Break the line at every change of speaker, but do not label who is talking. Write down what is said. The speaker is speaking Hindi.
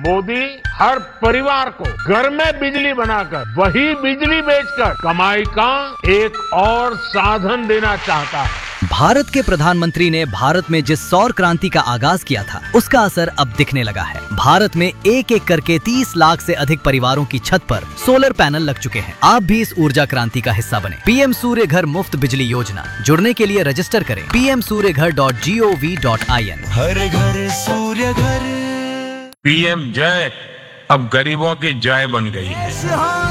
मोदी हर परिवार को घर में बिजली बनाकर वही बिजली बेचकर कमाई का एक और साधन देना चाहता है।
भारत के प्रधानमंत्री ने भारत में जिस सौर क्रांति का आगाज किया था, उसका असर अब दिखने लगा है। भारत में एक एक करके 30 लाख से अधिक परिवारों की छत पर सोलर पैनल लग चुके हैं। आप भी इस ऊर्जा क्रांति का हिस्सा बने। पीएम सूर्य घर मुफ्त बिजली योजना, जुड़ने के लिए रजिस्टर करें pmsuryaghar.gov.in।
हर घर सूर्य घर।
पीएम जय अब गरीबों की जय बन गई है।